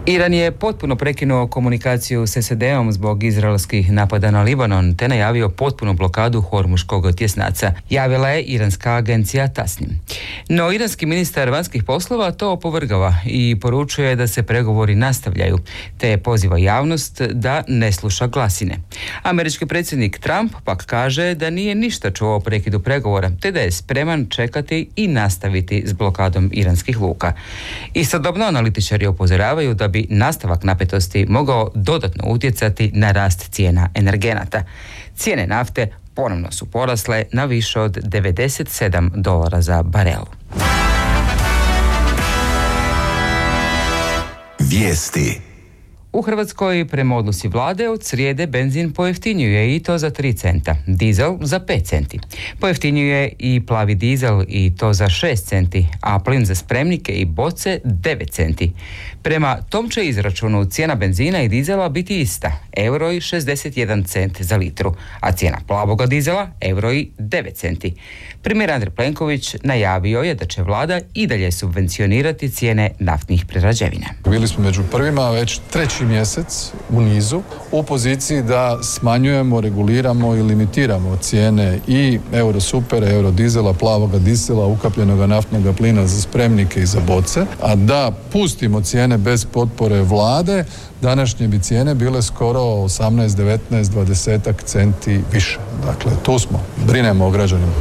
Iran je potpuno prekinuo komunikaciju s SAD-om zbog izraelskih napada na Libanon, te najavio potpunu blokadu Hormuškog tjesnaca, javila je iranska agencija Tasnim. No, iranski ministar vanjskih poslova to opovrgava i poručuje da se pregovori nastavljaju, te poziva javnost da ne sluša glasine. Američki predsjednik Trump pak kaže da nije ništa čuo o prekidu pregovora, te da je spreman čekati i nastaviti s blokadom iranskih luka. Istodobno, analitičari upozoravaju da bi nastavak napetosti mogao dodatno utjecati na rast cijena energenata. Cijene nafte ponovno su porasle na više od $97 za barel. Vijesti. U Hrvatskoj prema odluci vlade od srijede benzin pojeftinjuje i to za 3 centa, dizel za 5 centi. Pojeftinjuje i plavi dizel i to za 6 centi, a plin za spremnike i boce 9 centi. Prema tom će izračunu cijena benzina i dizela biti ista, €61 za litru, a cijena plavoga dizela €9 centi. Premijer Andrej Plenković najavio je da će vlada i dalje subvencionirati cijene naftnih prerađevina. Bili smo među prvima već 3. mjesec u nizu u poziciji da smanjujemo, reguliramo i limitiramo cijene i Eurosupera, Eurodizela, plavoga dizela, ukapljenoga naftnog plina za spremnike i za boce, a da pustimo cijene bez potpore vlade, današnje bi cijene bile skoro 18, 19, 20 centi više. Dakle, tu smo, brinemo o građanima.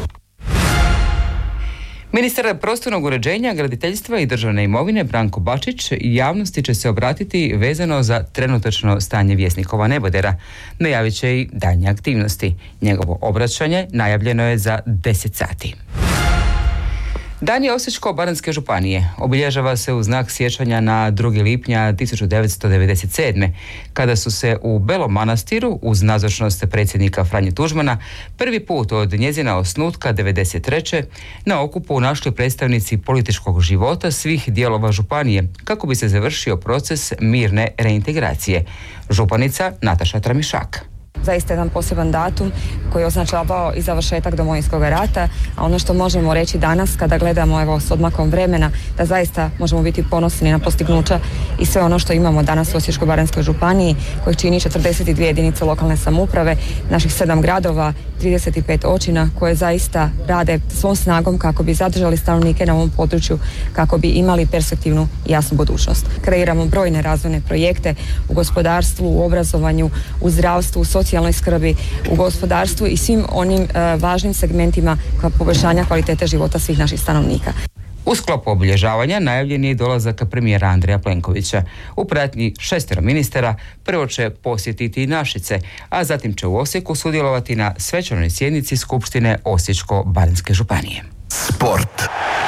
Ministar prostornog uređenja, graditeljstva i državne imovine Branko Bačić javnosti će se obratiti vezano za trenutačno stanje Vjesnikova nebodera. Najavit će i daljnje aktivnosti. Njegovo obraćanje najavljeno je za 10 sati. Dan je Osječko-baranjske županije. Obilježava se u znak sjećanja na 2. lipnja 1997. kada su se u Belom Manastiru uz nazočnost predsjednika Franje Tuđmana prvi put od njezina osnutka 1993. na okupu našli predstavnici političkog života svih dijelova županije kako bi se završio proces mirne reintegracije. Županica Nataša Tramišak. Zaista jedan poseban datum koji je označavao i završetak Domovinskog rata, a ono što možemo reći danas kada gledamo s odmakom vremena, da zaista možemo biti ponosni na postignuća i sve ono što imamo danas u Osječko-baranjskoj županiji, koji čini 42 jedinice lokalne samouprave, naših 7 gradova, 35 općina koje zaista rade svom snagom kako bi zadržali stanovnike na ovom području, kako bi imali perspektivnu i jasnu budućnost. Kreiramo brojne razvojne projekte u gospodarstvu, u obrazovanju, u zdravstvu, u socijalnoj skrbi, u gospodarstvu i svim onim važnim segmentima poboljšanja kvalitete života svih naših stanovnika. U sklopu obilježavanja najavljen je dolazak premijera Andreja Plenkovića. U pratnji 6 ministara prvo će posjetiti Našice, a zatim će u Osijeku sudjelovati na svečanoj sjednici Skupštine Osječko-baranjske županije. Sport.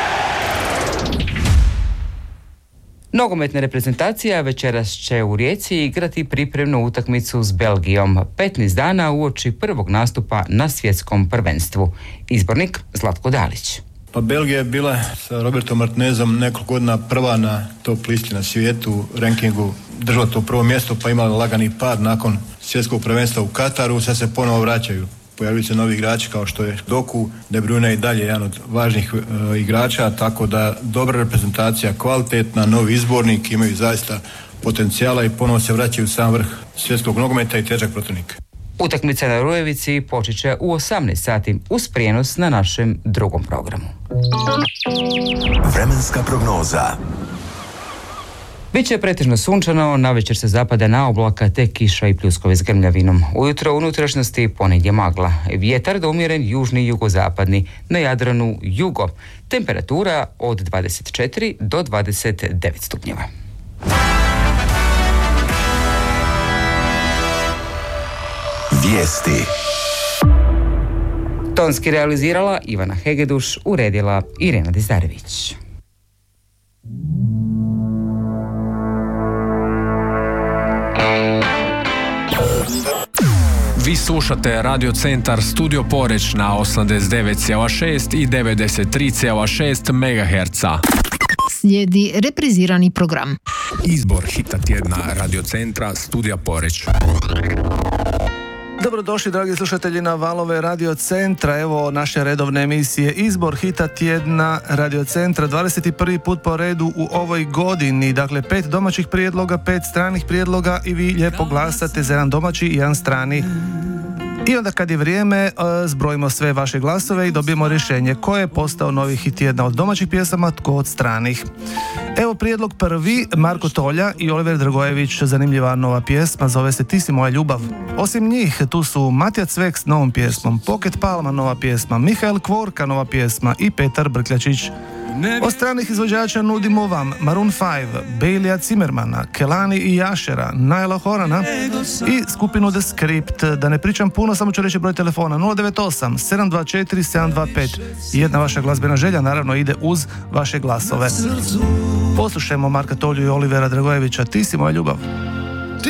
Nogometna reprezentacija večeras će u Rijeci igrati pripremnu utakmicu s Belgijom 15 dana uoči prvog nastupa na svjetskom prvenstvu. Izbornik Zlatko Dalić. Pa Belgija je bila sa Robertom Martinezom nekoliko godina prva na top listi na svijetu, rankingu držala to prvo mjesto, pa imala lagani pad nakon svjetskog prvenstva u Kataru, sad se ponovo vraćaju. Pojavili se novi igrači kao što je Doku, De Bruyne i dalje jedan od važnih igrača, tako da dobra reprezentacija, kvalitetna, novi izbornik, imaju zaista potencijala i ponovo se vraćaju u sam vrh svjetskog nogometa i težak protivnik. Utakmica na Rujevici počet će u 18 sati uz prijenos na našem drugom programu. Vremenska prognoza. Biće pretežno sunčano, navečer se zapada na oblaka te kiša i pljuskovi s grmljavinom. Ujutro u unutrašnjosti ponegdje magla. Vjetar da umjeren južni i jugozapadni, na Jadranu jugo. Temperatura od 24 do 29 stupnjeva. Vijesti. Tonski realizirala Ivana Hegeduš, uredila Irena Dizdarević. Vi slušate Radio Centar Studio Poreć na 89,6 i 93,6 MHz. Slijedi reprizirani program. Izbor hita tjedna Radio Centra Studija Poreć. Dobrodošli, dragi slušatelji, na valove Radio Centra. Evo naše redovne emisije Izbor hita tjedna Radio Centra. 21. put po redu u ovoj godini. Dakle, 5 domaćih prijedloga, 5 stranih prijedloga i vi lijepo glasate za jedan domaći i jedan strani. I onda kad je vrijeme, zbrojimo sve vaše glasove i dobijemo rješenje ko je postao novi hit tjedna od domaćih pjesama, tko od stranih. Evo prijedlog prvi, Marko Tolja i Oliver Dragojević, zanimljiva nova pjesma, zove se Ti si moja ljubav. Osim njih, tu su Matija Cvek s novom pjesmom, Pocket Palma nova pjesma, Mihael Kvorka nova pjesma i Petar Brkljačić. Od stranih izvođača nudimo vam Maroon 5, Bejlija Zimmermana, Kelani i Jašera, Naila Horana i skupinu The Script. Da ne pričam puno, samo ću reći broj telefona 098 724 725. Jedna vaša glazbena želja naravno ide uz vaše glasove. Poslušajmo Marka Tolju i Olivera Dragojevića, Ti si moja ljubav.